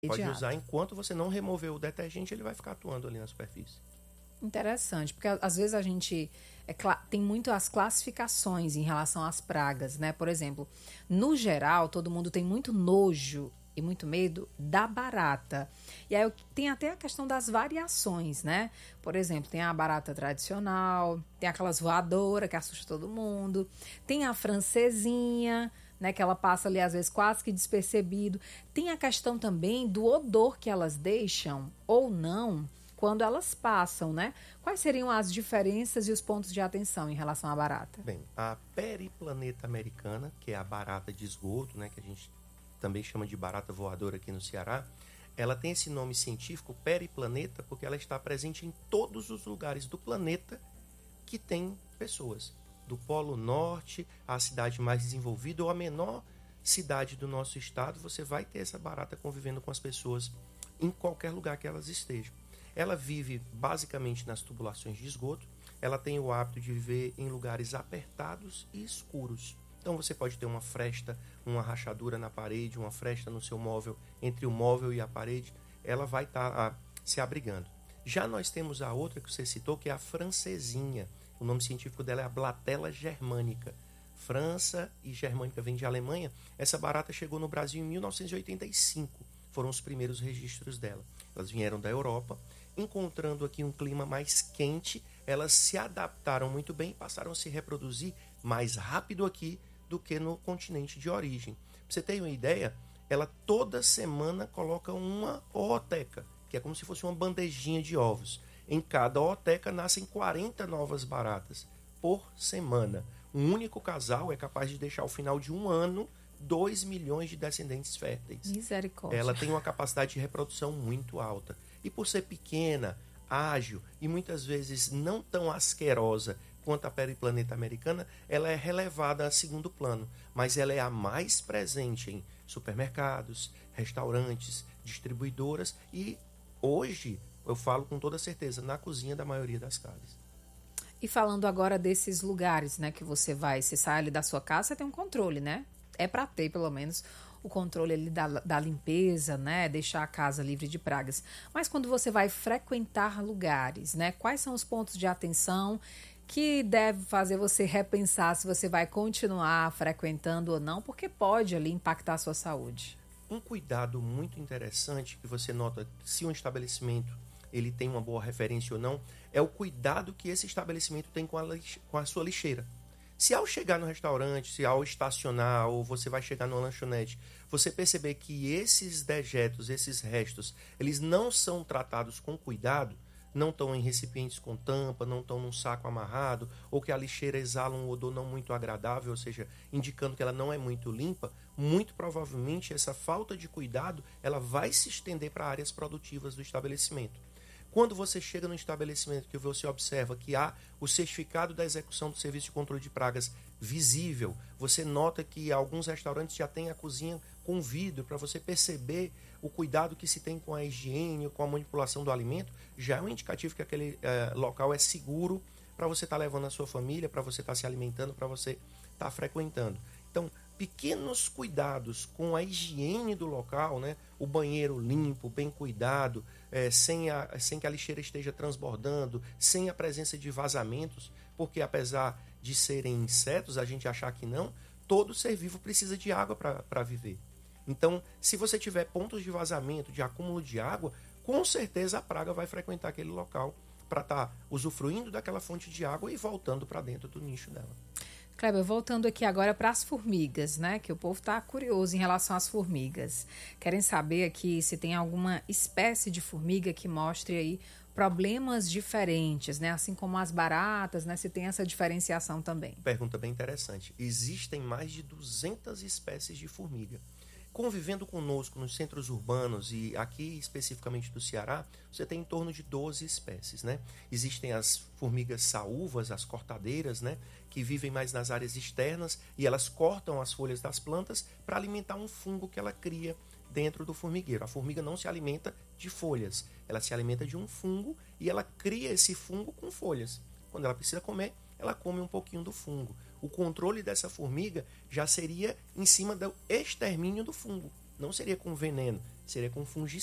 Pode Imediato. usar enquanto você não remover o detergente, ele vai ficar atuando ali na superfície. Interessante, porque às vezes a gente tem muito as classificações em relação às pragas, né? Por exemplo, no geral, todo mundo tem muito nojo e muito medo da barata. E aí tem até a questão das variações, né? Por exemplo, tem a barata tradicional, tem aquelas voadoras que assusta todo mundo, tem a francesinha, né, que ela passa ali às vezes quase que despercebido. Tem a questão também do odor que elas deixam ou não quando elas passam, né? Quais seriam as diferenças e os pontos de atenção em relação à barata? Bem, a periplaneta americana, que é a barata de esgoto, né, que a gente também chama de barata voadora aqui no Ceará, ela tem esse nome científico, periplaneta, porque ela está presente em todos os lugares do planeta que tem pessoas. Do Polo Norte, à cidade mais desenvolvida ou a menor cidade do nosso estado, você vai ter essa barata convivendo com as pessoas em qualquer lugar que elas estejam. Ela vive basicamente nas tubulações de esgoto. Ela tem o hábito de viver em lugares apertados e escuros. Então você pode ter uma fresta, uma rachadura na parede, uma fresta no seu móvel, entre o móvel e a parede, ela vai estar se abrigando. Já nós temos a outra que você citou, que é a francesinha. O nome científico dela é a Blatella germanica. França e germânica vem de Alemanha. Essa barata chegou no Brasil em 1985. Foram os primeiros registros dela. Elas vieram da Europa. Encontrando aqui um clima mais quente, elas se adaptaram muito bem e passaram a se reproduzir mais rápido aqui do que no continente de origem. Pra você ter uma ideia, ela toda semana coloca uma ooteca, que é como se fosse uma bandejinha de ovos. Em cada ooteca nascem 40 novas baratas por semana. Um único casal é capaz de deixar ao final de um ano 2 milhões de descendentes férteis. Misericórdia. Ela tem uma capacidade de reprodução muito alta. E por ser pequena, ágil e muitas vezes não tão asquerosa quanto a periplaneta americana, ela é relevada a segundo plano. Mas ela é a mais presente em supermercados, restaurantes, distribuidoras e hoje, eu falo com toda certeza, na cozinha da maioria das casas. E falando agora desses lugares, né, que você sai ali da sua casa, você tem um controle, né? É para ter, pelo menos, o controle ali da limpeza, né? Deixar a casa livre de pragas. Mas quando você vai frequentar lugares, né? Quais são os pontos de atenção que deve fazer você repensar se você vai continuar frequentando ou não, porque pode ali impactar a sua saúde? Um cuidado muito interessante que você nota se um estabelecimento ele tem uma boa referência ou não, é o cuidado que esse estabelecimento tem com a sua lixeira. Se ao chegar no restaurante, se ao estacionar ou você vai chegar numa lanchonete, você perceber que esses dejetos, esses restos, eles não são tratados com cuidado, não estão em recipientes com tampa, não estão num saco amarrado, ou que a lixeira exala um odor não muito agradável, ou seja, indicando que ela não é muito limpa, muito provavelmente essa falta de cuidado ela vai se estender para áreas produtivas do estabelecimento. Quando você chega no estabelecimento que você observa que há o certificado da execução do serviço de controle de pragas visível, você nota que alguns restaurantes já têm a cozinha com vidro para você perceber o cuidado que se tem com a higiene, com a manipulação do alimento, já é um indicativo que aquele local é seguro para você estar levando a sua família, para você estar se alimentando, para você estar frequentando. Então, pequenos cuidados com a higiene do local, né? O banheiro limpo, bem cuidado, sem que a lixeira esteja transbordando, sem a presença de vazamentos, porque apesar de serem insetos, a gente achar que não, todo ser vivo precisa de água para viver. Então, se você tiver pontos de vazamento, de acúmulo de água, com certeza a praga vai frequentar aquele local para estar usufruindo daquela fonte de água e voltando para dentro do nicho dela. Kleber, voltando aqui agora para as formigas, né? Que o povo está curioso em relação às formigas. Querem saber aqui se tem alguma espécie de formiga que mostre aí problemas diferentes, né? Assim como as baratas, né? Se tem essa diferenciação também. Pergunta bem interessante. Existem mais de 200 espécies de formiga. Convivendo conosco nos centros urbanos e aqui especificamente do Ceará, você tem em torno de 12 espécies, né? Existem as formigas saúvas, as cortadeiras, né? Que vivem mais nas áreas externas e elas cortam as folhas das plantas para alimentar um fungo que ela cria dentro do formigueiro. A formiga não se alimenta de folhas, ela se alimenta de um fungo e ela cria esse fungo com folhas. Quando ela precisa comer, ela come um pouquinho do fungo. O controle dessa formiga já seria em cima do extermínio do fungo, não seria com veneno, seria com fungicida.